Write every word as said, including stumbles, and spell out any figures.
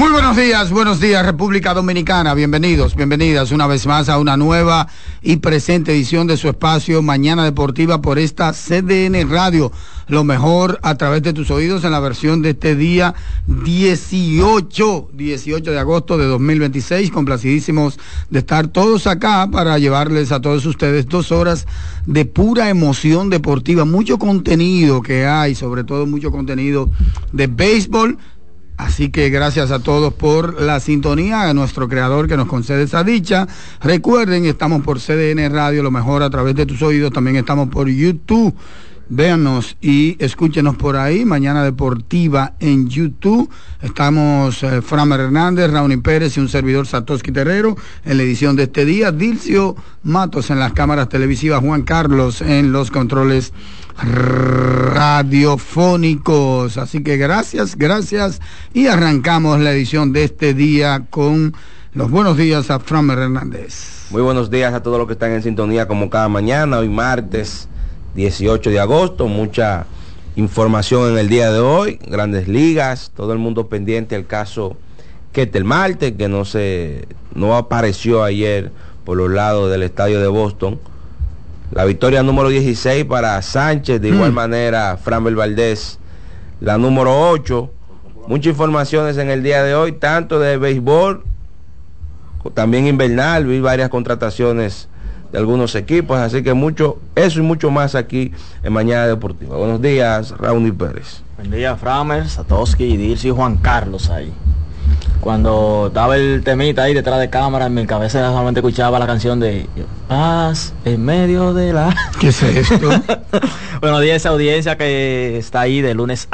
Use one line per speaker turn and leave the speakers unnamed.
Muy buenos días, buenos días República Dominicana, bienvenidos, bienvenidas una vez más a una nueva y presente edición de su espacio Mañana Deportiva por esta C D N Radio, lo mejor a través de tus oídos en la versión de este día dieciocho de agosto de dos mil veintiséis, complacidísimos de estar todos acá para llevarles a todos ustedes dos horas de pura emoción deportiva, mucho contenido que hay, sobre todo mucho contenido de béisbol. Así que gracias a todos por la sintonía, a nuestro creador que nos concede esa dicha. Recuerden, estamos por C D N Radio, lo mejor a través de tus oídos. También estamos por YouTube. Véanos y escúchenos por ahí. Mañana Deportiva en YouTube. Estamos eh, Framer Hernández, Raúl Pérez y un servidor Satoshi Terrero en la edición de este día. Dilcio Matos en las cámaras televisivas. Juan Carlos en los controles radiofónicos. Así que gracias, gracias. Y arrancamos la edición de este día con los buenos días a Framer Hernández.
Muy buenos días a todos los que están en sintonía como cada mañana. Hoy martes dieciocho de agosto, mucha información en el día de hoy, Grandes Ligas, todo el mundo pendiente al caso Ketel Marte, que no se no apareció ayer por los lados del estadio de Boston. La victoria número dieciséis para Sánchez, de igual mm. manera Framber Valdez, la número ocho. Muchas informaciones en el día de hoy, tanto de béisbol, también invernal, vi varias contrataciones de algunos equipos, así que mucho, eso y mucho más aquí en Mañana Deportiva. Buenos días, Raúl Pérez.
Buen día, Framer, Satoshi, Dilcio y Juan Carlos ahí. Cuando estaba el temita ahí detrás de cámara, en mi cabeza solamente escuchaba la canción de Paz en medio de la...
¿Qué es esto?
Buenos días a esa audiencia que está ahí de lunes a